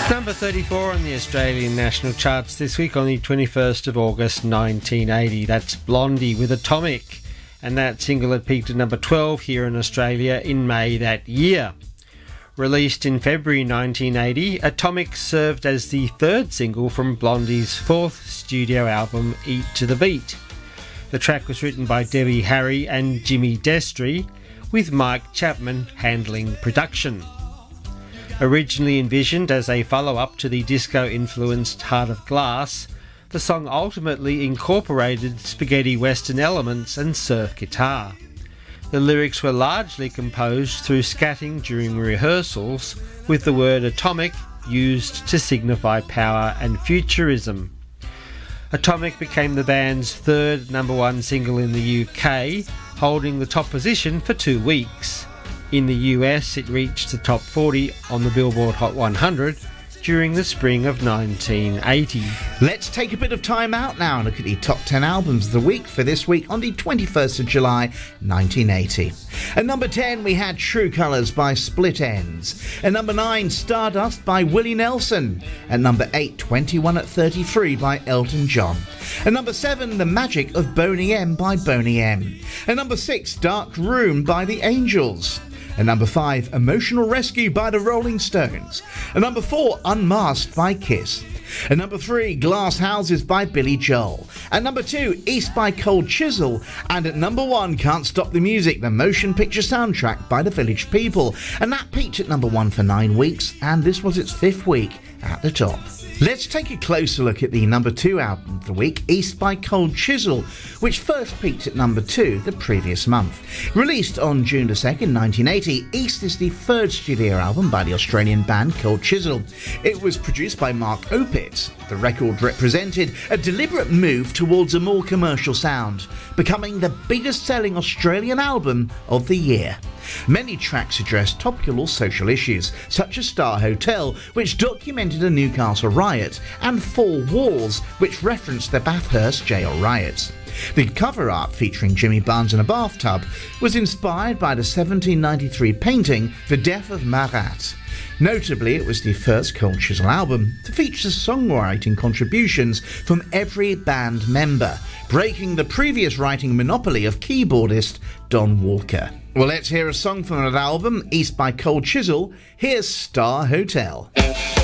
Number 34 on the Australian national charts this week on the 21st of August 1980. That's Blondie with Atomic. And that single had peaked at number 12 here in Australia in May that year. Released in February 1980, Atomic served as the third single from Blondie's fourth studio album, Eat to the Beat. The track was written by Debbie Harry and Jimmy Destry, with Mike Chapman handling production. Originally envisioned as a follow-up to the disco-influenced Heart of Glass, the song ultimately incorporated spaghetti western elements and surf guitar. The lyrics were largely composed through scatting during rehearsals, with the word atomic used to signify power and futurism. Atomic became the band's third number one single in the UK, holding the top position for 2 weeks. In the US, it reached the top 40 on the Billboard Hot 100 during the spring of 1980. Let's take a bit of time out now and look at the top 10 albums of the week for this week on the 21st of July 1980. At number 10 we had True Colours by Split Enz. At number 9, Stardust by Willie Nelson. At number 8, 21 at 33 by Elton John. At number 7, The Magic of Boney M by Boney M. At number 6, Dark Room by The Angels. At number 5, Emotional Rescue by the Rolling Stones. At number 4, Unmasked by Kiss. At number 3, Glass Houses by Billy Joel. At number 2, East by Cold Chisel. And at number 1, Can't Stop the Music, the motion picture soundtrack by the Village People. And that peaked at number 1 for 9 weeks, and this was its 5th week at the top. Let's take a closer look at the number 2 album of the week, East by Cold Chisel, which first peaked at number 2 the previous month. Released on June 2nd, 1980, East is the third studio album by the Australian band Cold Chisel. It was produced by Mark Opitz. The record represented a deliberate move towards a more commercial sound, becoming the biggest selling Australian album of the year. Many tracks addressed topical or social issues, such as Star Hotel, which documented a Newcastle riot, and Four Walls, which referenced the Bathurst jail riots. The cover art, featuring Jimmy Barnes in a bathtub, was inspired by the 1793 painting The Death of Marat. Notably, it was the first Cold Chisel album to feature songwriting contributions from every band member, breaking the previous writing monopoly of keyboardist Don Walker. Well, let's hear a song from that album, East by Cold Chisel. Here's Star Hotel.